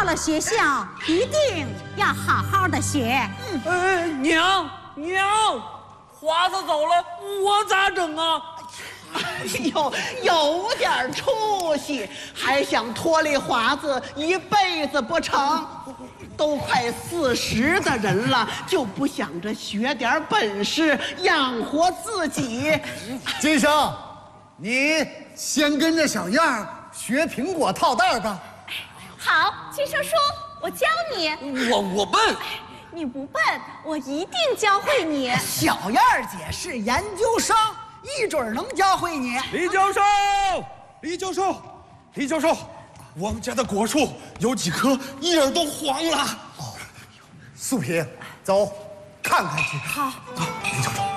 到了学校一定要好好的学。 娘，华子走了，我咋整啊？ 哎呦，有点出息，还想拖累华子一辈子不成？都快40的人了，就不想着学点本事养活自己？ 金生，你先跟着小样学苹果套袋吧。 好，金生叔，我教你。 我笨。 你不笨，我一定教会你。 小燕儿姐是研究生，一准能教会你。 李教授，我们家的果树有几棵叶儿都黄了。 素萍，走，看看去。 好。